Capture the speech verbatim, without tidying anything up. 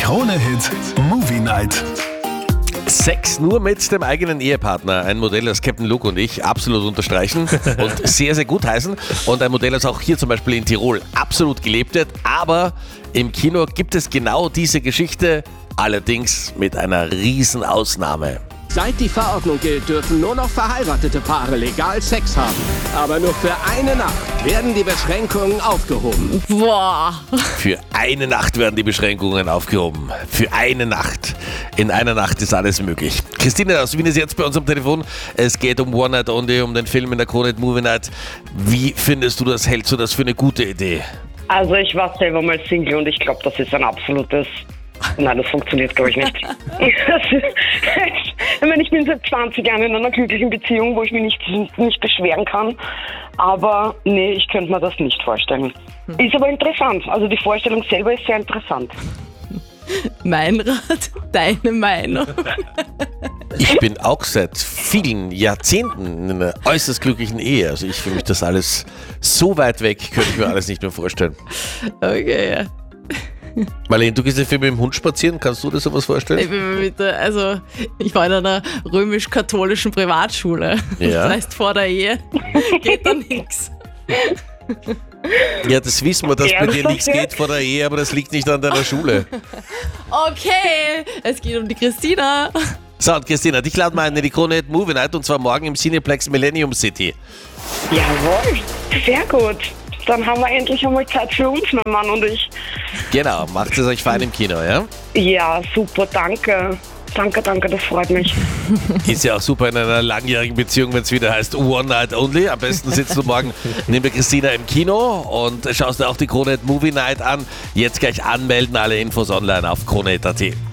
Krone-Hit Movie Night. Sex nur mit dem eigenen Ehepartner. Ein Modell, das Captain Luke und ich absolut unterstreichen und sehr, sehr gut heißen. Und ein Modell, das auch hier zum Beispiel in Tirol absolut gelebt wird. Aber im Kino gibt es genau diese Geschichte, allerdings mit einer riesen Ausnahme. Seit die Verordnung gilt, dürfen nur noch verheiratete Paare legal Sex haben. Aber nur für eine Nacht werden die Beschränkungen aufgehoben. Boah. Für eine Nacht werden die Beschränkungen aufgehoben. Für eine Nacht. In einer Nacht ist alles möglich. Christine aus Wien ist jetzt bei uns am Telefon. Es geht um One Night Only, um den Film in der Krone-Hit Movie Night. Wie findest du das? Hältst du das für eine gute Idee? Also ich war selber mal Single und ich glaube, das ist ein absolutes... Nein, das funktioniert, glaube ich, nicht. Ich meine, ich bin seit zwanzig Jahren in einer glücklichen Beziehung, wo ich mich nicht, nicht beschweren kann. Aber nee, ich könnte mir das nicht vorstellen. Ist aber interessant. Also die Vorstellung selber ist sehr interessant. Mein Rat, deine Meinung. Ich bin auch seit vielen Jahrzehnten in einer äußerst glücklichen Ehe. Also ich für mich das alles so weit weg, könnte ich mir alles nicht mehr vorstellen. Okay, ja. Marlene, du gehst ja viel mit dem Hund spazieren. Kannst du dir sowas vorstellen? Ich, bin mit der, also, ich war in einer römisch-katholischen Privatschule. Ja. Das heißt, vor der Ehe geht da nichts. Ja, das wissen wir, dass Ja, bei das dir ist nichts doch geht vor der Ehe, aber das liegt nicht an deiner Schule. Okay, es geht um die Christina. So, und Christina, dich laden wir ein in die Krone-Hit Movie Night und zwar morgen im Cineplex Millennium City. Jawohl, sehr gut. Dann haben wir endlich einmal Zeit für uns, mein Mann und ich. Genau, macht es euch fein im Kino, ja? Ja, super, danke. Danke, danke, das freut mich. Ist ja auch super in einer langjährigen Beziehung, wenn es wieder heißt One Night Only. Am besten sitzt du morgen neben der Christina im Kino und schaust dir auch die Krone-Hit Movie Night an. Jetzt gleich anmelden, alle Infos online auf krone punkt at.